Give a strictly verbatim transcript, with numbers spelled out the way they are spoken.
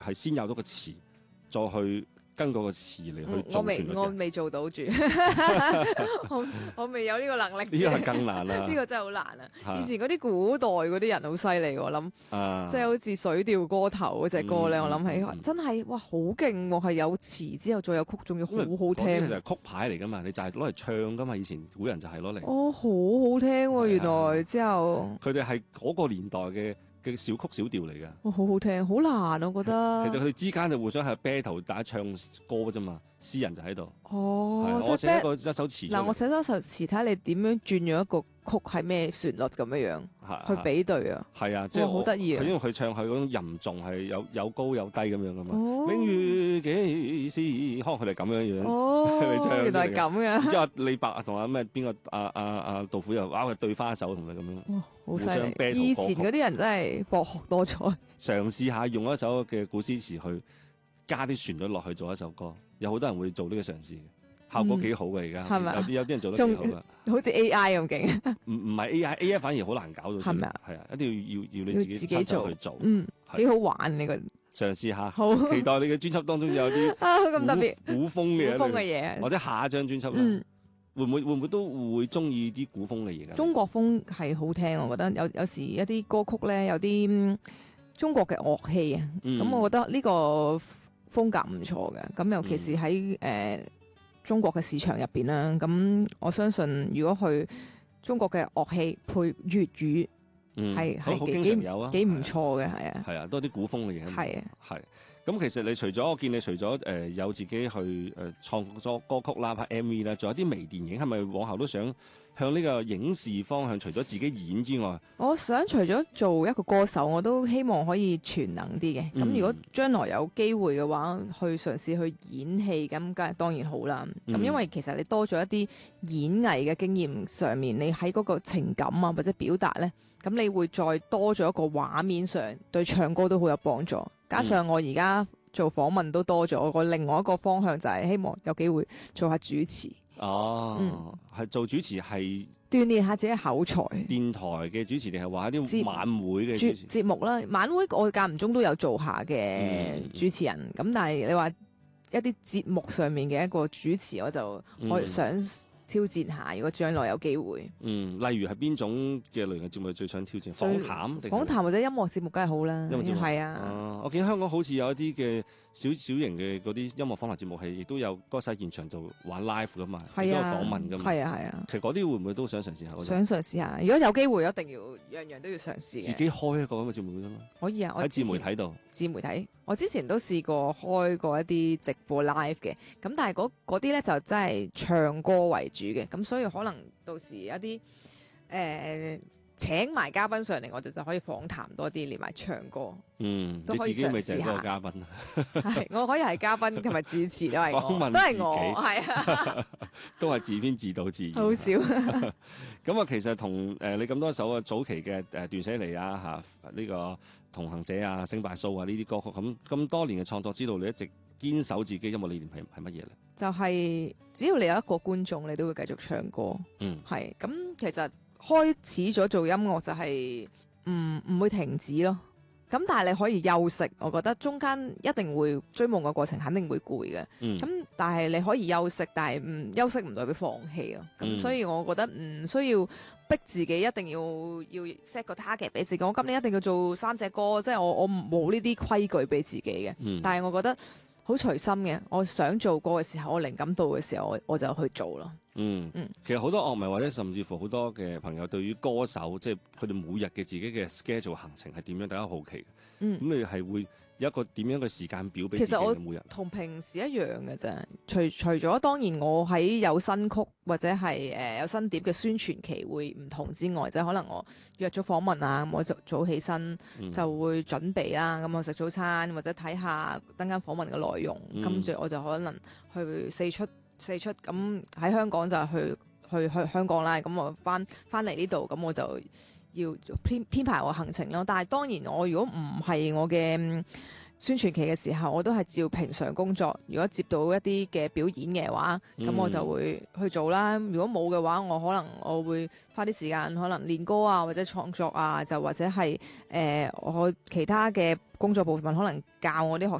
係先有咗個詞，再去跟嗰個詞嚟去做旋律嘅。 我未我未做到住，我我未有呢個能力。 呢個係更難啦。 呢個真係好難啊！以前嗰啲古代嗰啲人好犀利，我諗，即係好似《水調歌頭》嗰隻歌咧，我諗起真係哇好勁喎，係有詞之後再有曲，仲要好好聽。 嗰啲就係曲牌嚟噶嘛，你就係攞嚟唱噶嘛，以前古人就係攞嚟。 哦，好好聽喎！原來之後佢哋係嗰個年代嘅嘅小曲小調嚟㗎。 哦，好好聽，好難我覺得。 其實佢哋之間就互相係 battle 大家唱歌啫嘛，詩人就喺度。 哦， 我寫一個一首詞。 嗱，我寫咗首詞，睇下你點樣轉咗一個曲係咩旋律咁樣樣去比對啊。 係啊，即係好得意啊！ 因為佢唱係嗰種吟重係有有高有低咁樣噶嘛。明月幾時？可能佢哋咁樣樣。 哦，原來係咁嘅。 然之後李白同阿咩邊個阿阿阿杜甫又哇佢對翻一首同佢咁樣。 哇，好犀利！以前嗰啲人真係博學多才。嘗試下用一首嘅古詩詞去加啲旋律落去做一首歌，有好多人會做呢個嘗試嘅，效果幾好嘅而家。係咪？有啲有啲人做得幾好噶， 好似 A I 咁勁。 唔唔係 A I，A I 反而好難搞到。係咪啊？係啊，一定要要要你自己親手去做。 嗯，幾好玩呢個。 嘗試下，好期待你嘅專輯當中有啲啊咁特別古風嘅古風嘅嘢， 或者下一張專輯咧，會唔會會唔會都會中意啲古風嘅嘢㗎？ 中國風係好聽，我覺得有有時一啲歌曲咧，有啲中國嘅樂器啊，咁、嗯、我覺得呢個風格唔錯嘅。咁尤其是喺誒、嗯呃、中國嘅市場入邊啦，咁我相信如果去中國嘅樂器配粵語。嗯，係係幾幾幾唔錯嘅，係啊， 係啊，多啲古風嘅嘢。 係啊， 係。咁其實你除咗我見你除咗誒、呃、有自己去誒創作歌曲啦、拍 M V 啦，仲有啲微電影，係咪往後都想向呢個影視方向？除咗自己演之外， 我想除咗做一個歌手，我都希望可以全能啲嘅。咁、嗯、如果將來有機會嘅話，去嘗試去演戲，咁梗係當然好啦。咁、嗯、因為其實你多咗一啲演藝嘅經驗上面，你喺嗰個情感啊或者表達咧，咁你會再多咗一個畫面上，對唱歌都好有幫助。加上我而家做訪問都多咗，我另外一個方向就係希望有機會做下主持。 哦，係、嗯、做主持係鍛鍊下自己口才。 電台嘅主持定係話一啲晚會嘅主持節目啦？晚會我間唔中都有做下嘅主持人，咁、嗯、但係你話一啲節目上面嘅一個主持，我就我想挑戰下，如果將來有機會。 嗯，例如係邊種嘅類型嘅節目你最想挑戰？訪談定訪談或者音樂節目梗係好啦。 音樂節目係啊、 呃。我見香港好似有一啲嘅小小型嘅嗰啲音樂訪談節目，係亦都有歌手現場做玩 live 噶嘛，亦都有訪問噶嘛。 係啊係啊。 其實嗰啲會唔會都想嘗試下？ 想嘗試下，如果有機會，一定要樣樣都要嘗試。自己開一個咁嘅節目啫嘛。 可以啊， 喺自媒體度。 自媒體，我之前都試過開過一啲直播 live 嘅，咁但係嗰嗰啲咧就真係唱歌為主嘅，咁所以可能到時一啲誒、呃、請埋嘉賓上嚟，我哋就可以訪談多啲，連埋唱歌。 嗯， 都可以你自己咪就係嗰個嘉賓。 係，我可以係嘉賓同埋主持都係我，都係我，係啊， 都係自編自導自演。 好少。 咁啊，其實同誒你咁多首啊早期嘅誒斷捨離啊嚇呢個同行者啊星拜蘇啊呢啲歌曲，咁咁多年嘅創作之道，你一直堅守自己音樂理念係係乜嘢咧？就係、 是、只要你有一個觀眾，你都會繼續唱歌。 嗯， 係咁，其實開始咗做音樂就係唔唔會停止咯。咁但係你可以休息，我覺得中間一定會追夢嘅過程肯定會攰嘅。咁、嗯、但係你可以休息，但係唔休息唔代表放棄咯。咁、嗯、所以我覺得唔需要逼自己一定要要 set 個 target 俾自己。我今年一定要做三隻歌，即係我我冇呢啲規矩俾自己嘅、嗯。但係我覺得好隨心嘅，我想做歌嘅時候，我靈感到嘅時候，我我就去做咯。 嗯嗯，其實好多樂迷或者甚至乎好多嘅朋友對於歌手，即係佢哋每日嘅自己嘅 schedule 行程係點樣，大家好奇嘅。嗯，咁你係會有一個點樣嘅時間表俾自己嘅每日？ 同平時一樣嘅啫。除除咗當然我喺有新曲或者係誒、呃、有新碟嘅宣傳期會唔同之外，即係可能我約咗訪問啊，我就早起身就會準備啦。咁、嗯、我食早餐或者睇下等間訪問嘅內容，跟、嗯、住我就可能去四出。四出咁喺香港就去去去香港啦，咁我翻翻嚟呢度，咁我就要編編排我行程咯。但係當然我如果唔係我嘅宣傳期嘅時候，我都係照平常工作。如果接到一啲嘅表演嘅話，咁、 嗯、 我就會去做啦。如果冇嘅話，我可能我會花啲時間，可能練歌啊，或者創作啊，就或者係誒、呃、我其他嘅工作部分，可能教我啲學